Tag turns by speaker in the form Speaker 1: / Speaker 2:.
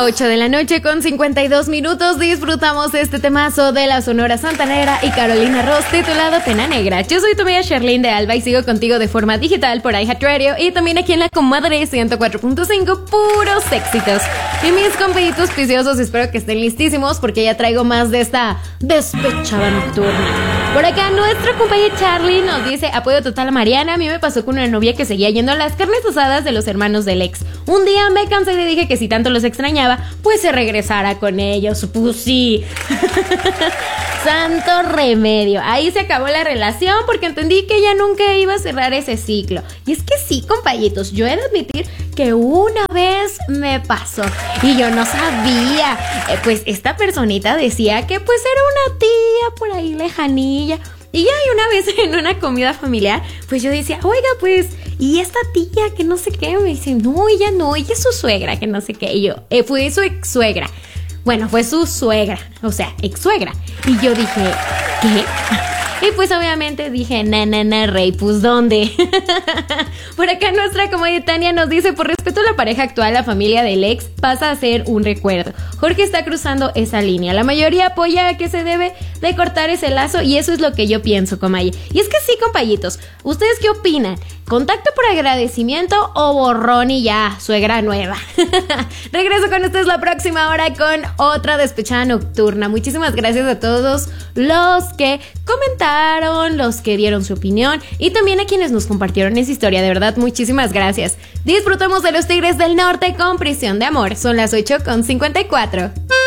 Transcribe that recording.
Speaker 1: 8 de la noche con 52 minutos disfrutamos este temazo de la Sonora Santanera y Carolina Ross titulado Pena Negra. Yo soy tu amiga Sherlyn de Alba y sigo contigo de forma digital por iHeartRadio y también aquí en la Comadre 104.5, puros éxitos. Y mis compañitos preciosos, espero que estén listísimos porque ya traigo más de esta despechada nocturna. Por acá nuestra compañera Charlie nos dice: apoyo total a Mariana. A mí me pasó con una novia que seguía yendo a las carnes asadas de los hermanos del ex. Un día me cansé y le dije que si tanto los extrañaba, pues se regresara con ellos. Pues sí. Santo remedio. Ahí se acabó la relación porque entendí que ella nunca iba a cerrar ese ciclo. Y es que sí, compañitos, yo he de admitir que una vez me pasó y yo no sabía. Pues esta personita decía que pues era una tía por ahí lejanilla. Y ya una vez en una comida familiar, pues yo decía, oiga, pues, ¿y esta tía que no sé qué? Me dice, no, ella es su suegra, que no sé qué. Y yo, fue su ex suegra. Bueno, fue su suegra, o sea, ex suegra. Y yo dije, ¿qué? Y pues obviamente dije, rey, pues ¿dónde? Por acá nuestra comadre Tania nos dice: por respeto a la pareja actual, la familia del ex pasa a ser un recuerdo. Jorge está cruzando esa línea. La mayoría apoya a que se debe de cortar ese lazo y eso es lo que yo pienso, comadre. Y es que sí, compañitos, ¿ustedes qué opinan? ¿Contacto por agradecimiento o borrón y ya, suegra nueva? Regreso con ustedes la próxima hora con otra despechada nocturna. Muchísimas gracias a todos los que comentaron, los que dieron su opinión y también a quienes nos compartieron esa historia. De verdad, muchísimas gracias. Disfrutemos de los Tigres del Norte con Prisión de Amor. Son las 8:54.